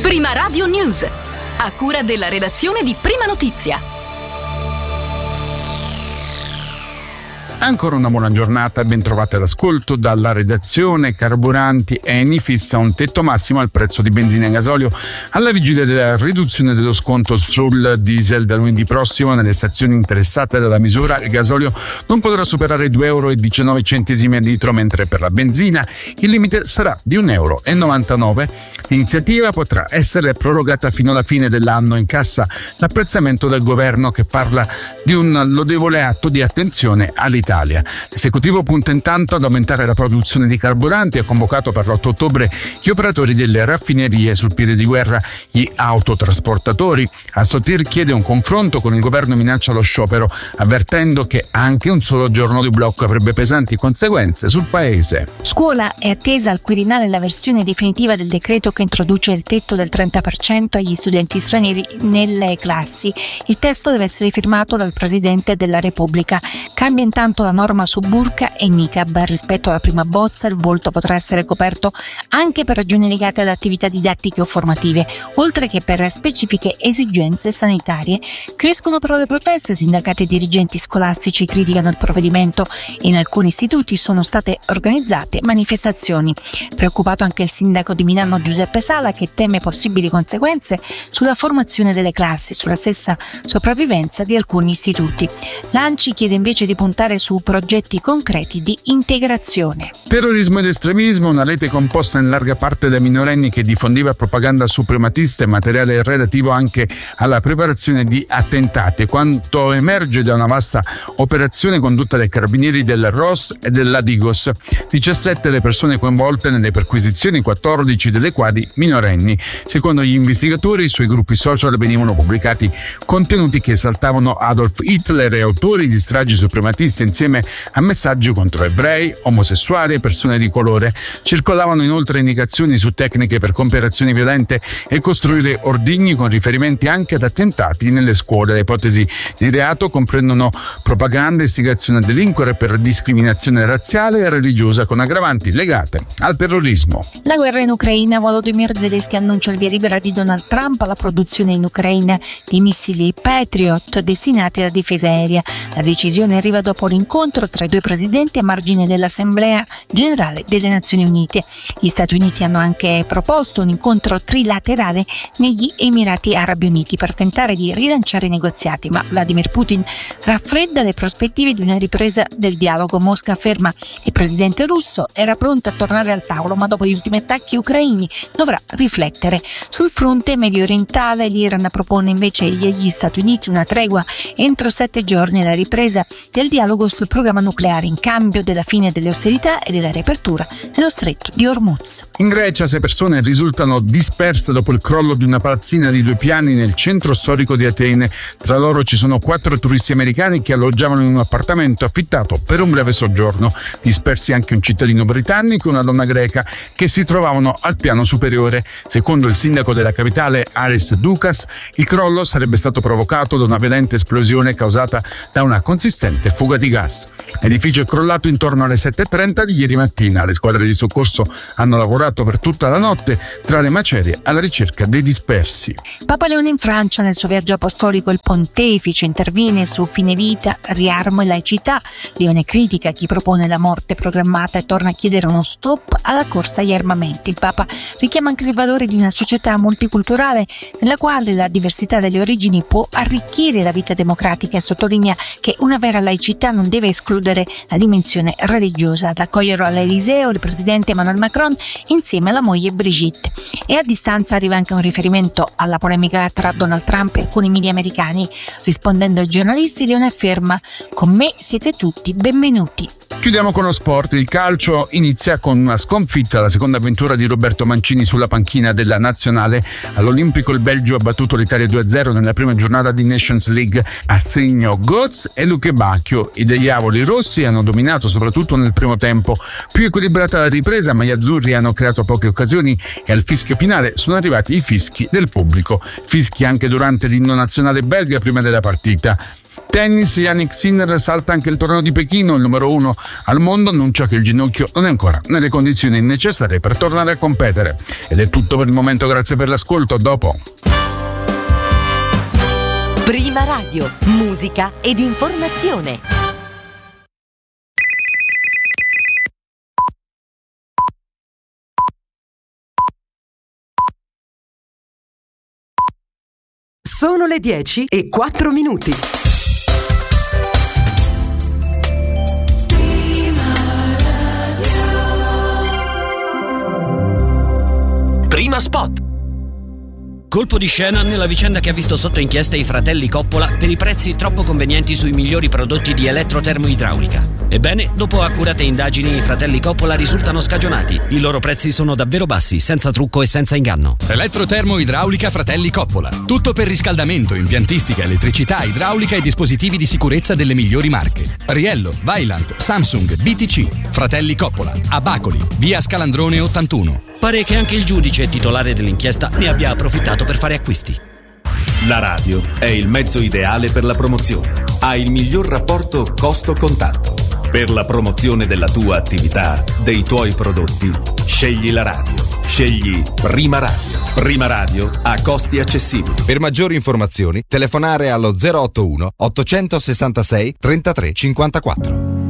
Prima Radio News, a cura della redazione di Prima Notizia. Ancora una buona giornata, ben trovate all'ascolto dalla redazione. Carburanti. Eni fissa un tetto massimo al prezzo di benzina e gasolio alla vigilia della riduzione dello sconto sul diesel. Da lunedì prossimo nelle stazioni interessate dalla misura il gasolio non potrà superare 2,19 euro a litro, mentre per la benzina il limite sarà di 1,99 euro. L'iniziativa potrà essere prorogata fino alla fine dell'anno. In cassa l'apprezzamento del governo, che parla di un lodevole atto di attenzione all'Italia. L'esecutivo punta intanto ad aumentare la produzione di carburanti. Ha convocato per l'8 ottobre gli operatori delle raffinerie, sul piede di guerra gli autotrasportatori. Assotir chiede un confronto con il governo e minaccia lo sciopero, avvertendo che anche un solo giorno di blocco avrebbe pesanti conseguenze sul paese. Scuola, è attesa al Quirinale la versione definitiva del decreto che introduce il tetto del 30% agli studenti stranieri nelle classi. Il testo deve essere firmato dal Presidente della Repubblica. Cambia intanto la norma su burqa e niqab. Rispetto alla prima bozza, il volto potrà essere coperto anche per ragioni legate ad attività didattiche o formative, oltre che per specifiche esigenze sanitarie. Crescono però le proteste, sindacati e dirigenti scolastici criticano il provvedimento. In alcuni istituti sono state organizzate manifestazioni. Preoccupato anche il sindaco di Milano Giuseppe Sala, che teme possibili conseguenze sulla formazione delle classi, sulla stessa sopravvivenza di alcuni istituti. L'ANCI chiede invece di puntare su progetti concreti di integrazione. Terrorismo ed estremismo, una rete composta in larga parte da minorenni che diffondeva propaganda suprematista e materiale relativo anche alla preparazione di attentati. Quanto emerge da una vasta operazione condotta dai carabinieri del ROS e della Digos. 17 le persone coinvolte nelle perquisizioni, 14 delle quali minorenni. Secondo gli investigatori, sui gruppi social venivano pubblicati contenuti che esaltavano Adolf Hitler e autori di stragi suprematisti insieme a messaggi contro ebrei, omosessuali e persone di colore. Circolavano inoltre indicazioni su tecniche per compiere azioni violente e costruire ordigni con riferimenti anche ad attentati nelle scuole. Le ipotesi di reato comprendono propaganda, istigazione a delinquere per discriminazione razziale e religiosa con aggravanti legate al terrorismo. La guerra in Ucraina. Volodymyr Zelensky annuncia il via libera di Donald Trump alla produzione in Ucraina di missili Patriot destinati alla difesa aerea. La decisione arriva dopo l'incontro tra i due presidenti a margine dell'Assemblea Generale delle Nazioni Unite. Gli Stati Uniti hanno anche proposto un incontro trilaterale negli Emirati Arabi Uniti per tentare di rilanciare i negoziati, ma Vladimir Putin raffredda le prospettive di una ripresa del dialogo. Mosca afferma che il presidente russo era pronto a tornare al tavolo, ma dopo gli ultimi attacchi ucraini dovrà riflettere. Sul fronte medio orientale, l'Iran propone invece agli Stati Uniti una tregua entro 7 giorni e la ripresa del dialogo sul programma nucleare in cambio della fine delle ostilità e della riapertura dello stretto di Hormuz. In Grecia 6 persone risultano disperse dopo il crollo di una palazzina di 2 piani nel centro storico di Atene. Tra loro ci sono 4 turisti americani che alloggiavano in un appartamento affittato per un breve soggiorno. Dispersi anche un cittadino britannico e una donna greca che si trovavano al piano superiore. Secondo il sindaco della capitale Aris Doukas, il crollo sarebbe stato provocato da una violenta esplosione causata da una consistente fuga di gas. L'edificio è crollato intorno alle 7:30 di ieri mattina. Le squadre di soccorso hanno lavorato per tutta la notte tra le macerie alla ricerca dei dispersi. Papa Leone in Francia. Nel suo viaggio apostolico il pontefice interviene su fine vita, riarmo e laicità. Leone critica chi propone la morte programmata e torna a chiedere uno stop alla corsa agli armamenti. Il Papa richiama anche il valore di una società multiculturale nella quale la diversità delle origini può arricchire la vita democratica e sottolinea che una vera laicità non deve escludere la dimensione religiosa. Ad accoglierlo all'Eliseo il presidente Emmanuel Macron insieme alla moglie Brigitte. E a distanza arriva anche un riferimento alla polemica tra Donald Trump e alcuni media americani. Rispondendo ai giornalisti, Leone afferma: "Con me siete tutti benvenuti". Chiudiamo con lo sport. Il calcio inizia con una sconfitta, la seconda avventura di Roberto Mancini sulla panchina della nazionale. All'Olimpico il Belgio ha battuto l'Italia 2-0 nella prima giornata di Nations League a segno Götze e Luque Bacchio. I diavoli rossi hanno dominato soprattutto nel primo tempo. Più equilibrata la ripresa, ma gli azzurri hanno creato poche occasioni e al fischio finale sono arrivati i fischi del pubblico. Fischi anche durante l'inno nazionale belga prima della partita. Tennis, Jannik Sinner salta anche il torneo di Pechino, il numero 1 al mondo annuncia che il ginocchio non è ancora nelle condizioni necessarie per tornare a competere. Ed è tutto per il momento, grazie per l'ascolto, a dopo. Prima Radio, musica ed informazione. Sono le 10:04. Prima spot. Colpo di scena nella vicenda che ha visto sotto inchiesta i fratelli Coppola per i prezzi troppo convenienti sui migliori prodotti di elettrotermoidraulica. Ebbene, dopo accurate indagini, i fratelli Coppola risultano scagionati. I loro prezzi sono davvero bassi, senza trucco e senza inganno. Elettrotermoidraulica Fratelli Coppola. Tutto per riscaldamento, impiantistica, elettricità, idraulica e dispositivi di sicurezza delle migliori marche. Riello, Vaillant, Samsung, BTC. Fratelli Coppola. A Bacoli, via Scalandrone 81. Pare che anche il giudice titolare dell'inchiesta ne abbia approfittato per fare acquisti. La radio è il mezzo ideale per la promozione. Ha il miglior rapporto costo-contatto. Per la promozione della tua attività, dei tuoi prodotti, scegli la radio. Scegli Prima Radio. Prima Radio a costi accessibili. Per maggiori informazioni, telefonare allo 081 866 33 54.